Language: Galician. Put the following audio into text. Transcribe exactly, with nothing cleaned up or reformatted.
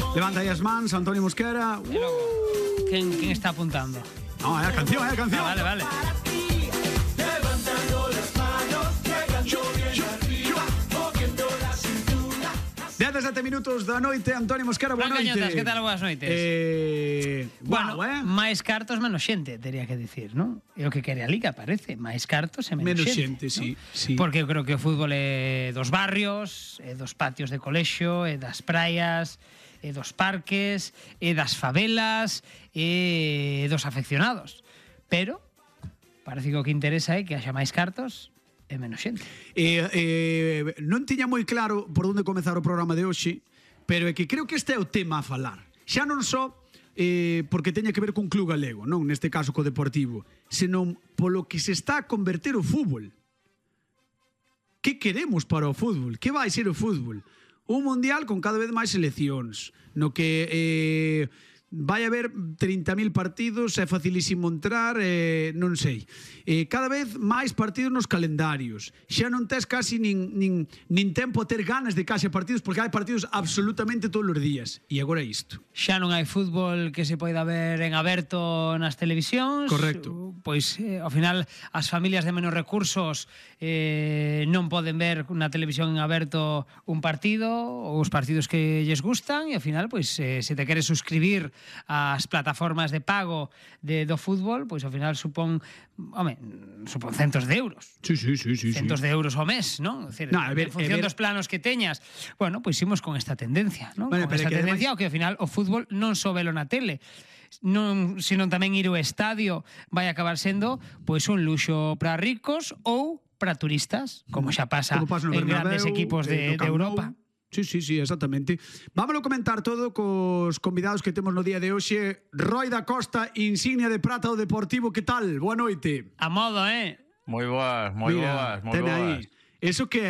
Levanta aí as mans, Antonio Mosquera. E logo, quen, quen está apuntando? No, é a canción, é a canción. Ah, vale, vale. dezasete minutos da noite, Antonio Mosquera, boa Fran noite. Cañotas, que tal, boas noites? Eh, Bueno, wow, eh? máis cartos, menos xente, teria que dicir, non? É o que quere a Liga, parece. Máis cartos e menos, Menos xente, xente, sí, ¿no? sí. Porque eu creo que o fútbol é dos barrios, é dos patios de colexio, é das praias, é dos parques, é das favelas, é dos afeccionados. Pero parece que o que interesa é que haxa máis cartos e menos xente. Eh, eh, non tiña moi claro por onde comezar o programa de hoxe, pero é que creo que este é o tema a falar. Xa non só eh, porque teña que ver cun club galego, non neste caso co Deportivo, senón polo que se está a converter o fútbol. Que queremos para o fútbol? Que vai ser o fútbol? Un mundial con cada vez máis seleccións, no que eh, vai haber trinta mil partidos, é facilísimo entrar, eh, non sei. Eh, cada vez máis partidos nos calendarios. Xa non tes casi nin, nin, nin tempo a ter ganas de case partidos, porque hai partidos absolutamente todos os días. E agora isto. Xa non hai fútbol que se poida ver en aberto nas televisións. Correcto. Pois, eh, ao final, as familias de menos recursos eh, non poden ver na televisión en aberto un partido ou os partidos que lles gustan e, ao final, pois, eh, se te queres suscribir ás plataformas de pago de, do fútbol, pois, ao final, supón, home, supón centos de euros. Sí, sí, sí, sí, Centos sí. de euros ao mes, non? Decir, No, a ver, en función a ver. dos planos que teñas. Bueno, pois imos con esta tendencia, non? Bueno, Con pero esta que tendencia ademais- ao que, ao final, o fútbol non só velo na tele, non, senón tamén ir ao estadio vai acabar sendo pois un luxo para ricos ou para turistas, como xa pasa Como pasa no en Bernabéu, grandes equipos eh, de, no de Camp Nou. Europa. Sí, sí, sí, exactamente. Vámonos a comentar todo cos convidados que temos no día de hoxe. Roy da Costa, insignia de prata do Deportivo, que tal? Boa noite. A modo, eh? Moi boas, moi Mira, boas, moi tene boas. aí. Eso que